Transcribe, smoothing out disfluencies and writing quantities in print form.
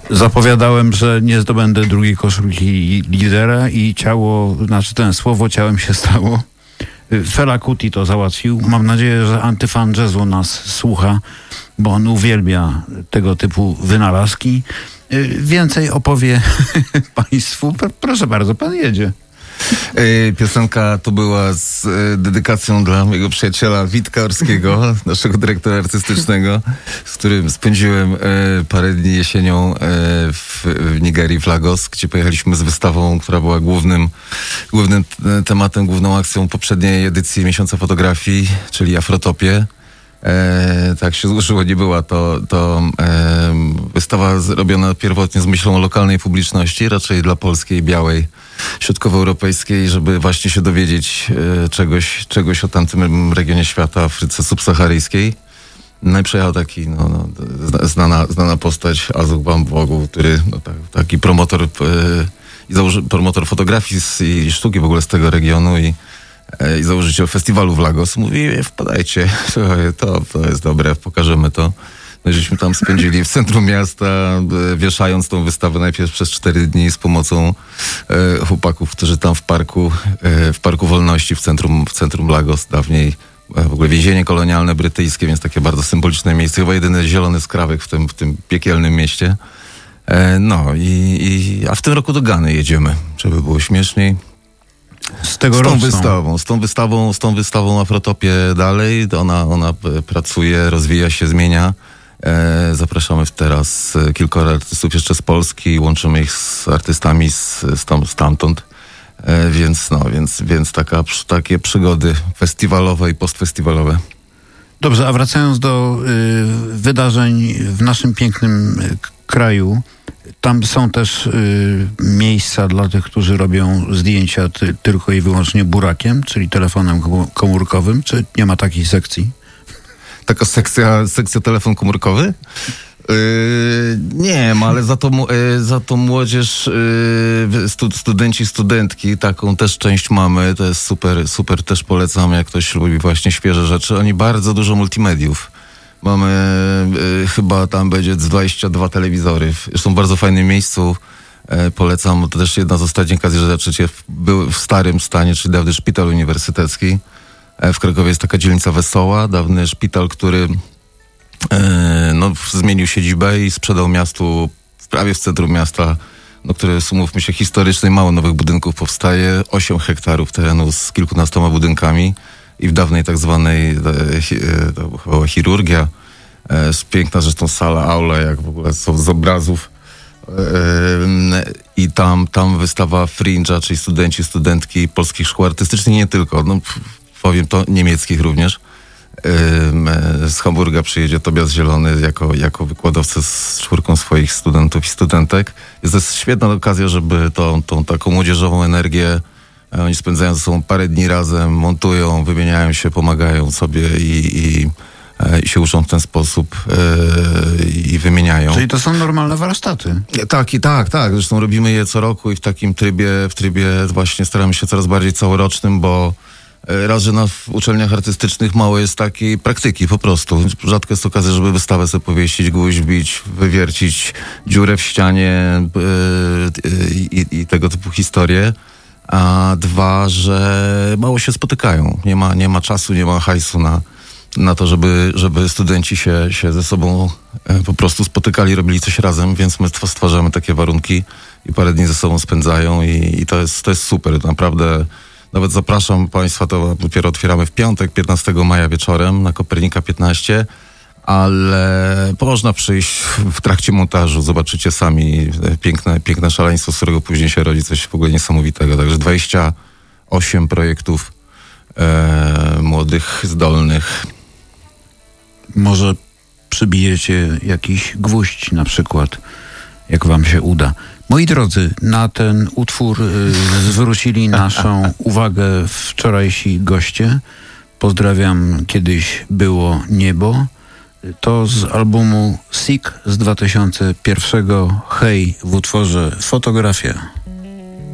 Zapowiadałem, że nie zdobędę drugiej koszulki lidera i słowo ciałem się stało. Fela Kuti to załatwił. Mam nadzieję, że antyfan jazzu nas słucha, bo on uwielbia tego typu wynalazki. Więcej opowie państwu. Proszę bardzo, pan jedzie. Piosenka to była z dedykacją dla mojego przyjaciela Witka Orskiego, naszego dyrektora artystycznego, z którym spędziłem parę dni jesienią w Nigerii, w Lagos, gdzie pojechaliśmy z wystawą, która była głównym tematem, główną akcją poprzedniej edycji Miesiąca Fotografii, czyli Afrotopie. Tak się złożyło, nie była to wystawa zrobiona pierwotnie z myślą o lokalnej publiczności, raczej dla polskiej, białej, środkowoeuropejskiej, żeby właśnie się dowiedzieć czegoś o tamtym regionie świata, Afryce subsaharyjskiej. No i przyjechał taki znana postać, Azuk Bambogu, który taki promotor promotor fotografii i sztuki w ogóle z tego regionu i założyciel festiwalu w Lagos. Mówi, wpadajcie, to jest dobre, pokażemy to. No i żeśmy tam spędzili w centrum miasta, wieszając tą wystawę najpierw przez 4 dni z pomocą chłopaków, którzy tam w Parku Wolności w centrum Lagos, dawniej w ogóle więzienie kolonialne brytyjskie, więc takie bardzo symboliczne miejsce, chyba jedyny zielony skrawek w tym piekielnym mieście. A w tym roku do Gany jedziemy, żeby było śmieszniej. Z tą wystawą Afrotopie dalej. Ona pracuje, rozwija się, zmienia. Zapraszamy teraz kilkoro artystów jeszcze z Polski, łączymy ich z artystami stamtąd. Więc takie przygody festiwalowe i postfestiwalowe. Dobrze, a wracając do wydarzeń w naszym pięknym kraju, tam są też miejsca dla tych, którzy robią zdjęcia tylko i wyłącznie burakiem, czyli telefonem komórkowym, czy nie ma takiej sekcji? Taka sekcja telefon komórkowy? Nie ma, ale za to młodzież, studenci, studentki, taką też część mamy, to jest super też polecam, jak ktoś lubi właśnie świeże rzeczy. Oni bardzo dużo multimediów. Mamy, chyba tam będzie 22 telewizory. Zresztą w bardzo fajnym miejscu, polecam, to też jedna z ostatnich okazji, że zobaczycie, był w starym stanie, czyli dawny szpital uniwersytecki. W Krakowie jest taka dzielnica Wesoła, dawny szpital, który zmienił siedzibę i sprzedał miastu, prawie w centrum miasta, które, umówmy się, historycznej, mało nowych budynków powstaje, 8 hektarów terenu z kilkunastoma budynkami i w dawnej tak zwanej chirurgia, piękna zresztą sala, aula, jak w ogóle są z obrazów. I tam wystawa Fringe'a, czyli studenci, studentki polskich szkół artystycznych, nie tylko, powiem to, niemieckich również. Z Hamburga przyjedzie Tobias Zielony jako wykładowca z 4 swoich studentów i studentek. Jest to świetna okazja, żeby tą taką młodzieżową energię, oni spędzają ze sobą parę dni razem, montują, wymieniają się, pomagają sobie i się uczą w ten sposób i wymieniają. Czyli to są normalne warsztaty. Tak. Zresztą robimy je co roku i w takim trybie właśnie staramy się coraz bardziej całorocznym, bo raz, że w uczelniach artystycznych mało jest takiej praktyki po prostu. Rzadko jest okazja, żeby wystawę sobie powiesić, gwóźdź wbić, wywiercić dziurę w ścianie i tego typu historie. A 2, że mało się spotykają. Nie ma czasu, nie ma hajsu na to, żeby studenci się ze sobą po prostu spotykali, robili coś razem, więc my stwarzamy takie warunki i parę dni ze sobą spędzają i to jest super. Naprawdę nawet zapraszam Państwa, to dopiero otwieramy w piątek, 15 maja wieczorem na Kopernika 15, ale można przyjść w trakcie montażu, zobaczycie sami piękne szaleństwo, z którego później się rodzi coś w ogóle niesamowitego. Także 28 projektów młodych, zdolnych. Może przybijecie jakiś gwóźdź na przykład, jak wam się uda. Moi drodzy, na ten utwór zwrócili naszą uwagę wczorajsi goście. Pozdrawiam, kiedyś było niebo. To z albumu Sick z 2001. Hej, w utworze Fotografia.